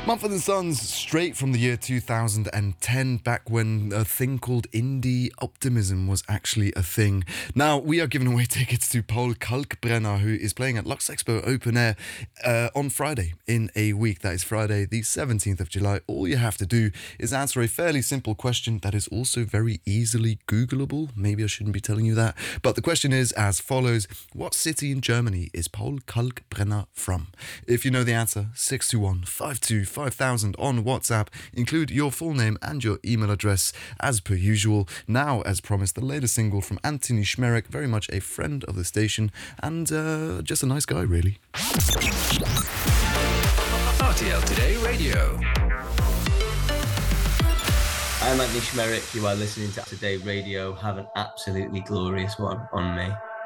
Mumford & Sons, straight from the year 2010, back when a thing called indie optimism was actually a thing. Now, we are giving away tickets to Paul Kalkbrenner, who is playing at Lux Expo Open Air on Friday in a week. That is Friday, the 17th of July. All you have to do is answer a fairly simple question that is also very easily Googleable. Maybe I shouldn't be telling you that. But the question is as follows. What city in Germany is Paul Kalkbrenner from? If you know the answer, 621-52-5000 on WhatsApp. Include your full name and your email address as per usual. Now, as promised, the latest single from Anthony Schmerich, very much a friend of the station and just a nice guy, really. RTL Today Radio. I'm Anthony Schmerich. You are listening to Today Radio. Have an absolutely glorious one on me.